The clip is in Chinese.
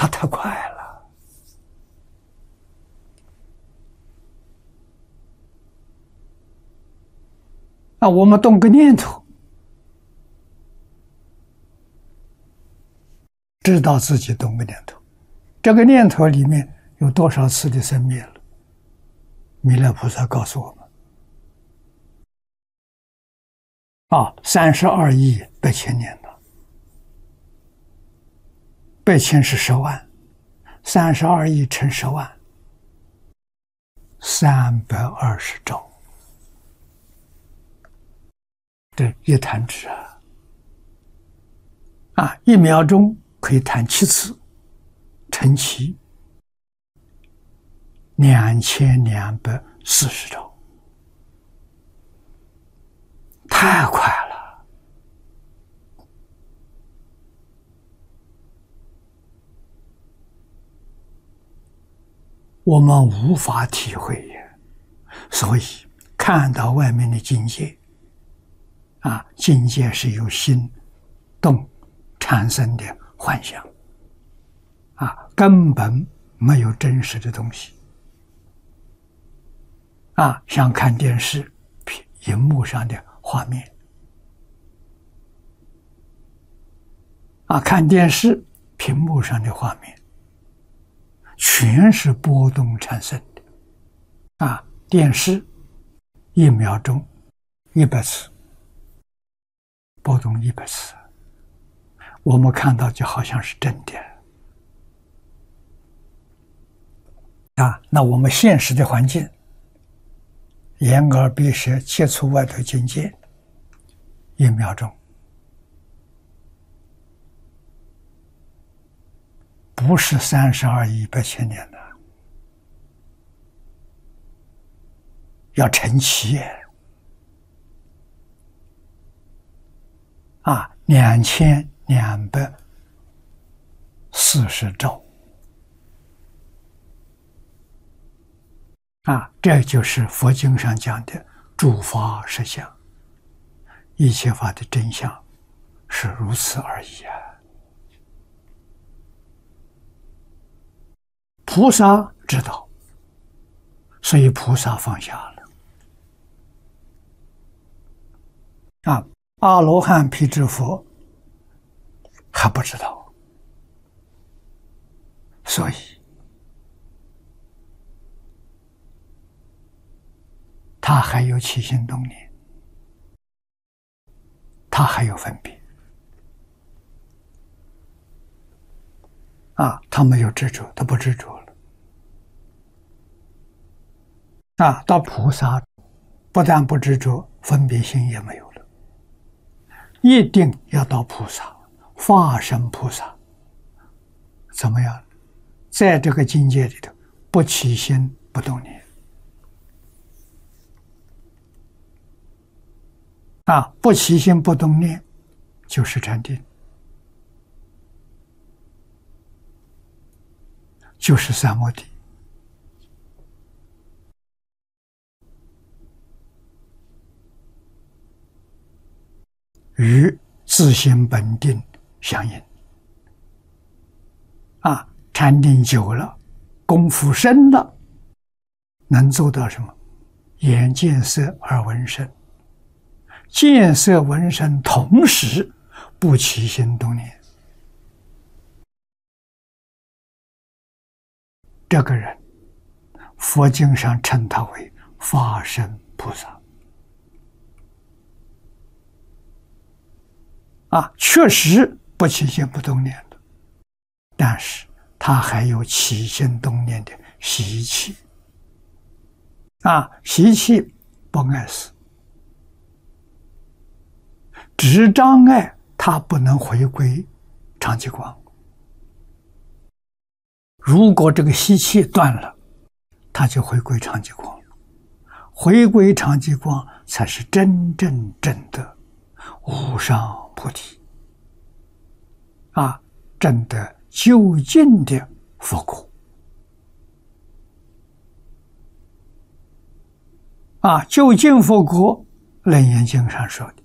它太快了。我们动个念头，知道自己动个念头，这个念头里面有多少次的生灭了？弥勒菩萨告诉我们32亿8千年了。8千是10万，32亿乘10万，320兆。这一弹指1秒钟可以弹7次，乘72240兆，太快了。我们无法体会也，所以看到外面的境界境界是由心动产生的幻想根本没有真实的东西像看电视荧幕上的画面看电视屏幕上的画面全是波动产生的电视1秒钟100次波动100次，我们看到就好像是真的那我们现实的环境，眼耳鼻舌接触外头境界，1秒钟不是32亿8千年的，要乘72240兆这就是佛经上讲的诸法实相，一切法的真相是如此而已菩萨知道，所以菩萨放下了阿罗汉辟支佛还不知道，所以他还有起心动念，他还有分别他没有执着，他不执着了到菩萨不但不执着，分别心也没有了。一定要到菩萨化身菩萨，怎么样？在这个境界里头不起心不动念不起心不动念就是禅定，就是三摩地。与自性本定相应禅定久了，功夫深了，能做到什么？眼见色，耳闻声，见色闻声同时不起心动念，这个人佛经上称他为法身菩萨确实不起心不动念的，但是他还有起心动念的习气习气不碍事，只障碍他不能回归常寂光。如果这个习气断了，他就回归常寂光了，回归常寂光才是真正证得无上菩提证得究竟的佛果究竟佛果，楞严经上说的